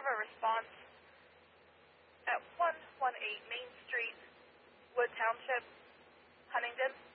have a response at 118 Main Street, Wood Township, Huntington.